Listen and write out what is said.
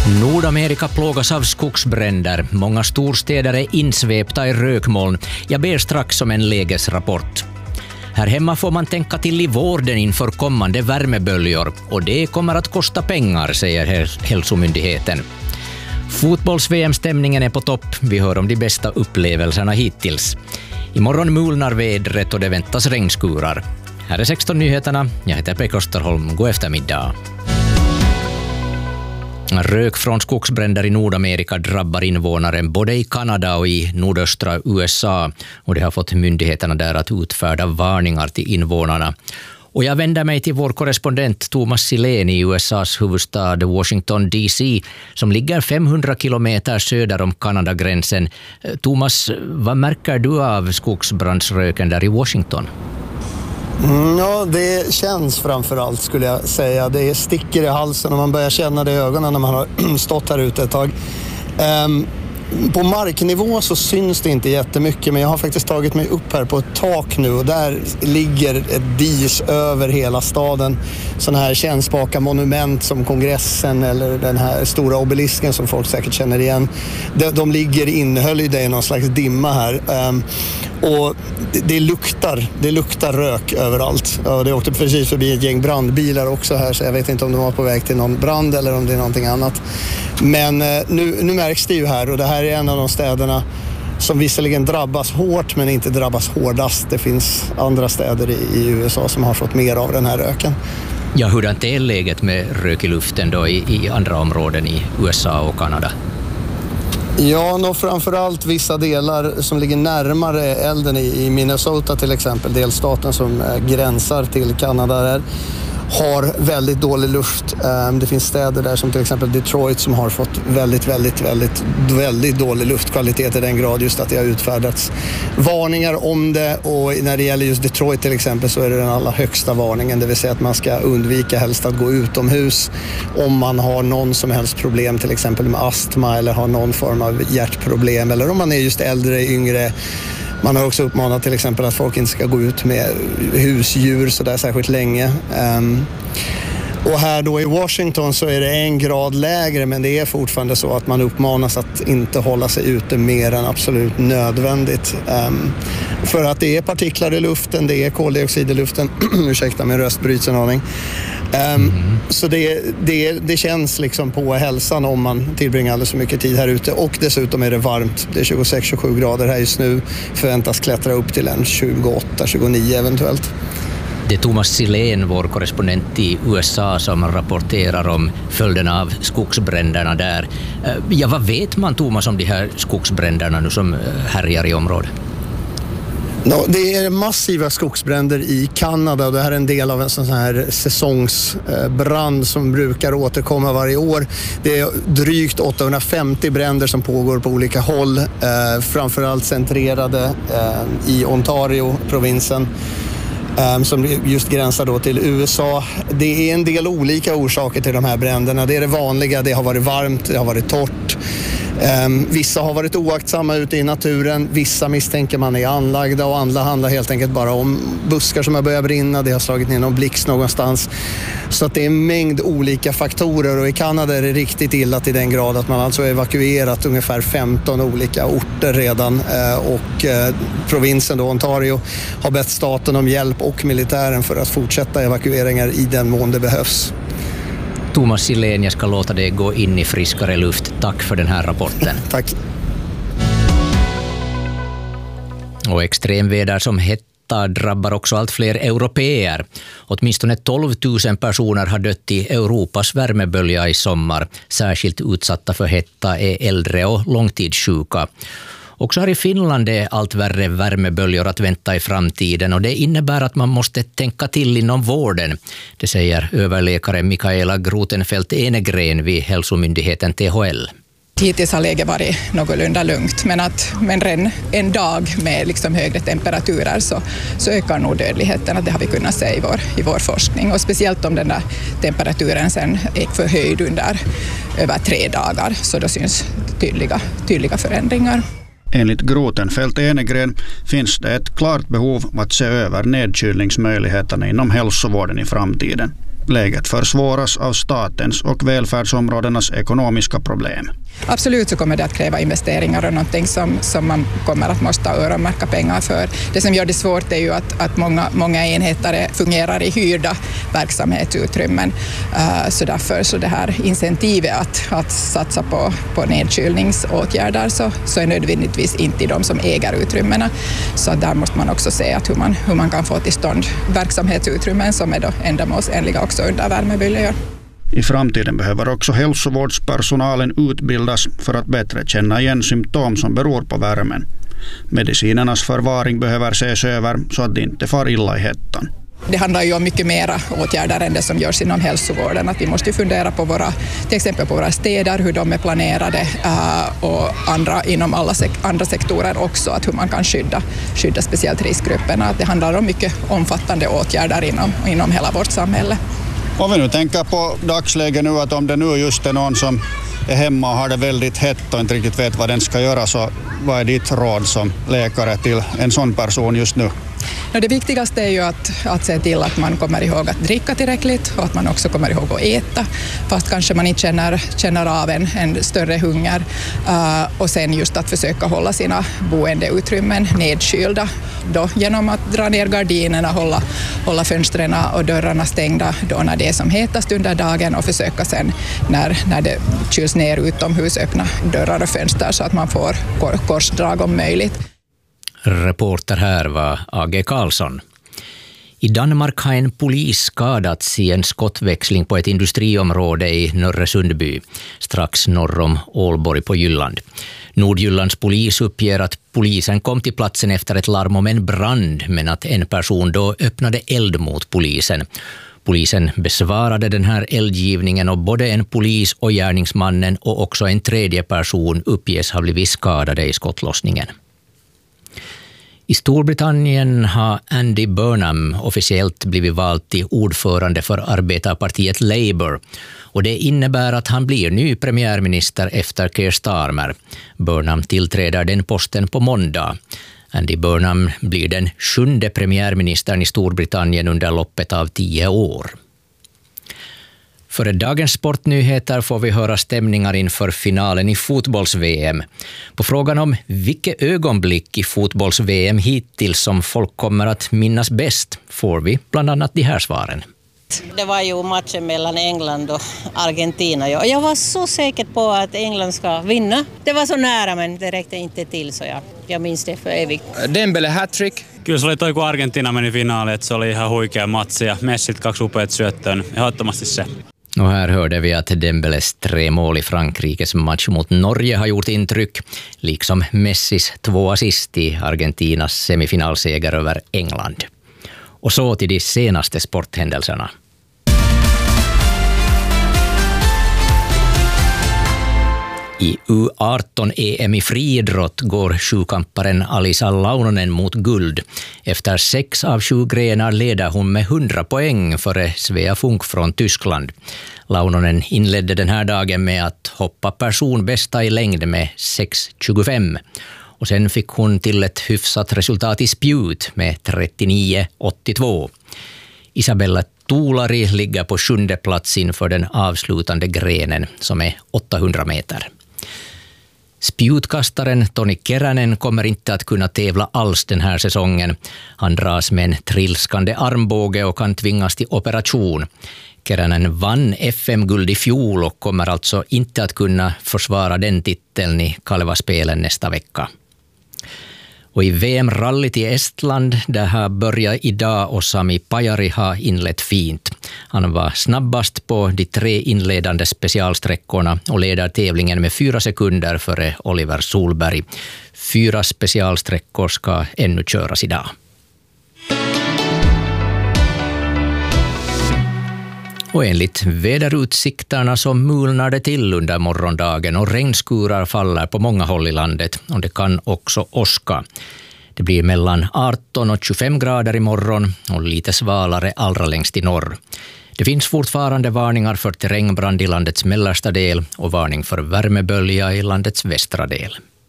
Nordamerika plågas av skogsbränder. Många storstäder är insvepta i rökmoln. Jag ber strax om en lägesrapport. Här hemma får man tänka till i vården inför kommande värmeböljor. Och det kommer att kosta pengar, säger hälsomyndigheten. Fotbolls-VM-stämningen är på topp. Vi hör om de bästa upplevelserna hittills. Imorgon mulnar vädret och det väntas regnskurar. Här är 16 nyheterna. Jag heter Pekka Österholm. God eftermiddag. Rök från skogsbränder i Nordamerika drabbar invånare både i Kanada och i nordöstra USA. Och det har fått myndigheterna där att utfärda varningar till invånarna. Och jag vänder mig till vår korrespondent Thomas Silén i USAs huvudstad Washington DC som ligger 500 kilometer söder om Kanadagränsen. Thomas, vad märker du av skogsbrandsröken där i Washington? Ja, det känns framförallt skulle jag säga. Det sticker i halsen och man börjar känna det i ögonen när man har stått här ute ett tag. På marknivå så syns det inte jättemycket, men jag har faktiskt tagit mig upp här på ett tak nu och där ligger ett dis över hela staden. Sådana här kännspaka monument som Kongressen eller den här stora obelisken som folk säkert känner igen. De ligger inhöljda i någon slags dimma här. Och det luktar rök överallt. Och det åkte precis förbi ett gäng brandbilar också här, så jag vet inte om de var på väg till någon brand eller om det är någonting annat. Men nu märks det ju här, och det här är en av de städerna som visserligen drabbas hårt men inte drabbas hårdast. Det finns andra städer i USA som har fått mer av den här röken. Ja, hurdant är läget med rök i luften då i andra områden i USA och Kanada? Ja, framförallt vissa delar som ligger närmare elden i Minnesota till exempel, delstaten som gränsar till Kanada där, har väldigt dålig luft. Det finns städer där som till exempel Detroit som har fått väldigt dålig luftkvalitet i den grad just att det har utfärdats varningar om det, och när det gäller just Detroit till exempel så är det den allra högsta varningen, det vill säga att man ska undvika helst att gå utomhus om man har någon som helst problem till exempel med astma eller har någon form av hjärtproblem, eller om man är just äldre, yngre. Man har också uppmanat till exempel att folk inte ska gå ut med husdjur så där särskilt länge. Och här då i Washington så är det 1 grad lägre, men det är fortfarande så att man uppmanas att inte hålla sig ute mer än absolut nödvändigt. För att det är partiklar i luften, det är koldioxid i luften. Ursäkta, min röst bryts en aning. Så det känns liksom på hälsan om man tillbringar alldeles för mycket tid här ute, och dessutom är det varmt. Det är 26-27 grader här just nu, förväntas klättra upp till en 28-29 eventuellt. Det är Thomas Silén, vår korrespondent i USA, som rapporterar om följderna av skogsbränderna där. Ja, vad vet man, Thomas, om de här skogsbränderna nu som härjar i området? Det är massiva skogsbränder i Kanada, och det här är en del av en sån här säsongsbrand som brukar återkomma varje år. Det är drygt 850 bränder som pågår på olika håll, framförallt centrerade i Ontario-provinsen. Som just gränsar då till USA. Det är en del olika orsaker till de här bränderna. Det är det vanliga, det har varit varmt, det har varit torrt. Vissa har varit oaktsamma ute i naturen, vissa misstänker man är anlagda, och andra handlar helt enkelt bara om buskar som har börjat brinna, det har slagit ner någon blixt någonstans. Så att det är en mängd olika faktorer, och i Kanada är det riktigt illa till den grad att man alltså evakuerat ungefär 15 olika orter redan, och provinsen då, Ontario, har bett staten om hjälp och militären för att fortsätta evakueringar i den mån det behövs. Thomas Silén, jag ska låta dig gå in i friskare luft. Tack för den här rapporten. Tack. Och extremväder som hetta drabbar också allt fler européer. Åtminstone 12 000 personer har dött i Europas värmebölja i sommar. Särskilt utsatta för hetta är äldre och långtidssjuka. Också här i Finland är allt värre värmeböljor att vänta i framtiden, och det innebär att man måste tänka till inom vården. Det säger överläkare Mikaela Grotenfeldt-Enegren vid hälsomyndigheten THL. Hittills har läget varit någorlunda lugnt, men redan en dag med liksom högre temperaturer så ökar nog dödligheten. Det har vi kunnat se i vår forskning, och speciellt om den där temperaturen sen är förhöjd under över 3 dagar, så då syns tydliga förändringar. Enligt Grotenfeldt-Enegren finns det ett klart behov att se över nedkylningsmöjligheterna inom hälsovården i framtiden. Läget försvåras av statens och välfärdsområdenas ekonomiska problem. Absolut så kommer det att kräva investeringar och någonting som man kommer att måste öronmärka pengar för. Det som gör det svårt är ju att många enheter fungerar i hyrda verksamhetsutrymmen. Så därför så det här incentivet att satsa på nedkylningsåtgärder så är nödvändigtvis inte de som äger utrymmena. Så där måste man också se att hur man kan få till stånd verksamhetsutrymmen som är då ändamålsenliga också under värmeböljan. I framtiden behöver också hälsovårdspersonalen utbildas för att bättre känna igen symptom som beror på värmen. Medicinernas förvaring behöver ses över så att det inte far illa i hettan. Det handlar ju om mycket mera åtgärder än det som görs inom hälsovården. Att vi måste fundera på till exempel på våra städer, hur de är planerade och inom alla andra sektorer också, att hur man kan skydda speciellt riskgrupperna. Att det handlar om mycket omfattande åtgärder inom hela vårt samhälle. Om vi nu tänker på dagsläget nu, att om det nu just är någon som är hemma och har det väldigt hett och inte riktigt vet vad den ska göra, så vad är ditt råd som läkare till en sån person just nu? Det viktigaste är ju att se till att man kommer ihåg att dricka tillräckligt och att man också kommer ihåg att äta, fast kanske man inte känner av en större hunger. Och sen just att försöka hålla sina boendeutrymmen nedkylda då, genom att dra ner gardinerna, hålla fönstren och dörrarna stängda då när det är som hetast under dagen, och försöka sen när det kyls ner utomhus öppna dörrar och fönster så att man får korsdrag om möjligt. Reporter här var A.G. Karlsson. I Danmark har en polis skadats i en skottväxling på ett industriområde i Norre Sundby, strax norr om Ålborg på Jylland. Nordjyllands polis uppger att polisen kom till platsen efter ett larm om en brand, men att en person då öppnade eld mot polisen. Polisen besvarade den här eldgivningen och både en polis och gärningsmannen och också en tredje person uppges ha blivit skadade i skottlossningen. I Storbritannien har Andy Burnham officiellt blivit vald till ordförande för arbetarpartiet Labour, och det innebär att han blir ny premiärminister efter Keir Starmer. Burnham tillträder den posten på måndag. Andy Burnham blir den 7:e premiärministern i Storbritannien under loppet av 10 år. Före dagens sportnyheter får vi höra stämningar inför finalen i fotbolls-VM. På frågan om vilket ögonblick i fotbolls-VM hittills som folk kommer att minnas bäst får vi bland annat de här svaren. Det var ju matchen mellan England och Argentina. Jag var så säker på att England ska vinna. Det var så nära, men det räckte inte till, så jag minns det för evigt. Dembele hattrick. Kyllä se oli toi, kun Argentina meni finaaliin, että se oli ihan huikea matsi ja Messit 2 upeat syöttöön. Ehdottomasti se. Och här hörde vi att Dembeles 3 mål i Frankrikes match mot Norge har gjort intryck, liksom Messis 2 assist i Argentinas semifinalseger över England. Och så till de senaste sporthändelserna. I U18-EM i friidrott går 7-kamparen Alisa Launonen mot guld. Efter 6 av 7 grenar leder hon med 100 poäng före Svea Funk från Tyskland. Launonen inledde den här dagen med att hoppa personbästa i längd med 6,25. Och sen fick hon till ett hyfsat resultat i spjut med 39,82. Isabella Tuulari ligger på 7:e plats inför den avslutande grenen som är 800 meter. Spjutkastaren Toni Keränen kommer inte att kunna tävla alls den här säsongen. Han dras med en trilskande armbåge och kan tvingas till operation. Keränen vann FM-guld i fjol och kommer alltså inte att kunna försvara den titeln i Kaleva-spelen nästa vecka. Och i VM-rallyt i Estland, där har börjat idag och Sami Pajari har inlett fint. Han var snabbast på de 3 inledande specialsträckorna och leder tävlingen med 4 sekunder före Oliver Solberg. 4 specialsträckor ska ännu köras idag. Och enligt väderutsikterna så mulnar det till under morgondagen och regnskurar faller på många håll i landet, och det kan också åska. Det blir mellan 18 och 25 grader imorgon och lite svalare allra längst i norr. Det finns fortfarande varningar för terrängbrand i landets mellersta del och varning för värmebölja i landets västra del.